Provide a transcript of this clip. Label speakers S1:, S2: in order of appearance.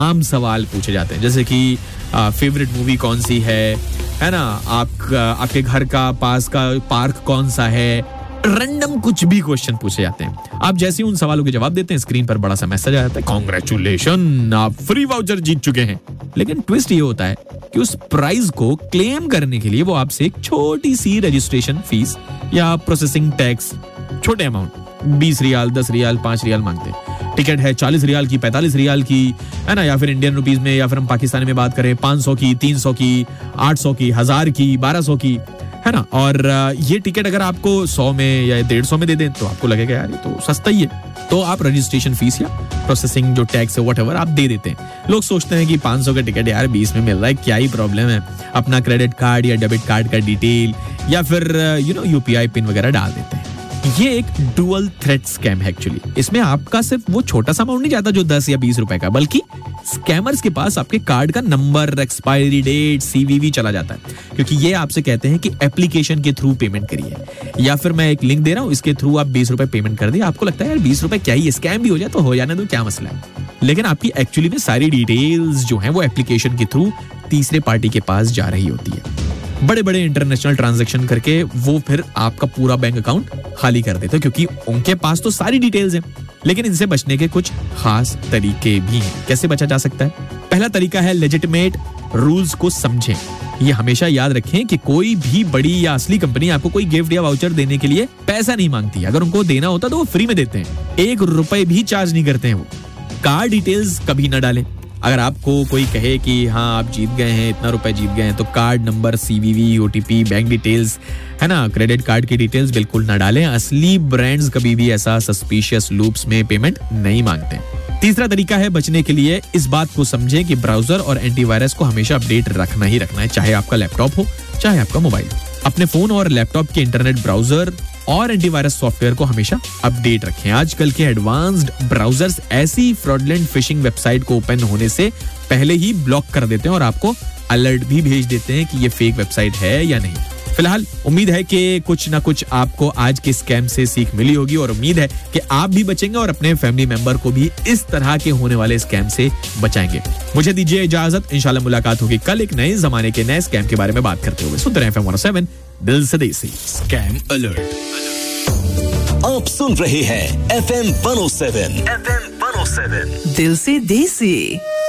S1: आम सवाल पूछे जाते हैं, जैसे कि फेवरेट मूवी कौन सी है ना, आपके घर का पास का पार्क कौन सा है, रैंडम कुछ भी क्वेश्चन पूछे जाते हैं। आप जैसे ही उन सवालों के जवाब देते हैं, स्क्रीन पर बड़ा सा मैसेज आ जाता है, कांग्रेचुलेशन, आप फ्री वाउचर जीत चुके हैं। लेकिन ट्विस्ट ये होता है कि उस प्राइज को क्लेम करने के लिए वो आपसे एक छोटी सी रजिस्ट्रेशन फीस या प्रोसेसिंग टैक्स, छोटे अमाउंट 20 रियाल, 10 रियाल, 5 रियाल मांगते हैं। टिकट है 40 रियाल की, 45 रियाल की, है ना, या फिर इंडियन रुपीस में, या फिर हम पाकिस्तानी में बात करें 500 की, 300 की, 800 की, 1000 की, 1200 की, है ना। और ये टिकट अगर आपको 100 में या 150 में दे दें तो आपको लगेगा यार ये तो सस्ता ही है, तो आप रजिस्ट्रेशन फीस या प्रोसेसिंग जो टैक्स है व्हाटएवर आप दे देते हैं। लोग सोचते हैं कि 500 का टिकट यार 20 में मिल रहा है, क्या ही प्रॉब्लम है, अपना क्रेडिट कार्ड या डेबिट कार्ड का डिटेल या फिर यूपीआई पिन वगैरह डाल देते हैं। ये एक डुअल थ्रेट स्कैम है एक्चुअली। इसमें आपका सिर्फ वो छोटा सा अमाउंट नहीं जाता जो 10 या 20 रुपए का, बल्कि स्कैमर्स के पास आपके कार्ड का नंबर, एक्सपायरी डेट, सीवीवी चला जाता है, क्योंकि ये आपसे कहते हैं कि एप्लीकेशन के थ्रू पेमेंट करिए, या फिर मैं एक लिंक दे रहा हूं, इसके थ्रू आप 20 रुपए पेमेंट कर दिए। आपको लगता है यार 20 रुपए क्या ही, स्कैम भी हो जाए तो हो जाने दो, क्या मसला है। लेकिन आपकी एक्चुअली में सारी डिटेल्स जो है वो एप्लीकेशन के थ्रू तीसरे पार्टी के पास जा रही होती है। बड़े बड़े इंटरनेशनल ट्रांजैक्शन करके वो फिर आपका पूरा बैंक अकाउंट खाली कर देते हैं, क्योंकि उनके पास तो सारी डिटेल्स हैं। लेकिन इनसे बचने के कुछ खास तरीके भी हैं। कैसे बचा जा सकता है? पहला तरीका है लेजिटिमेट रूल्स को समझें। ये हमेशा याद रखें कि कोई भी बड़ी या असली कंपनी आपको कोई गिफ्ट या वाउचर देने के लिए पैसा नहीं मांगती। अगर उनको देना होता तो वो फ्री में देते हैं, 1 रुपए भी चार्ज नहीं करते हैं वो। कार्ड डिटेल्स कभी ना डालें। अगर आपको कोई कहे कि हाँ आप जीत गए हैं, इतना रुपए जीत गए हैं, तो card number, CVV, OTP, bank details, है ना, क्रेडिट कार्ड की डिटेल्स बिल्कुल ना डालें। असली ब्रांड्स कभी भी ऐसा सस्पिशियस लूप्स में पेमेंट नहीं मांगते। तीसरा तरीका है बचने के लिए, इस बात को समझें कि ब्राउजर और एंटीवायरस को हमेशा अपडेट रखना ही रखना है, चाहे आपका लैपटॉप हो चाहे आपका मोबाइल। अपने फोन और लैपटॉप के इंटरनेट ब्राउजर और एंटीवायरस सॉफ्टवेयर को हमेशा अपडेट रखें। आजकल के एडवांस्ड ब्राउजर्स ऐसी फ्रॉडलेंट फिशिंग वेबसाइट को ओपन होने से पहले ही ब्लॉक कर देते हैं और आपको अलर्ट भी भेज देते हैं कि ये फेक वेबसाइट है या नहीं। फिलहाल उम्मीद है कि कुछ ना कुछ आपको आज के स्कैम से सीख मिली होगी, और उम्मीद है कि आप भी बचेंगे और अपने फैमिली मेंबर को भी इस तरह के होने वाले स्कैम से बचाएंगे। मुझे दीजिए इजाजत, इंशाल्लाह मुलाकात होगी कल एक नए जमाने के नए स्कैम के बारे में बात करते हुए। सुनते रहें FM 107 दिल से देसी।
S2: स्कैम अलर्ट आप सुन रहे हैं FM 107 दिल से देसी।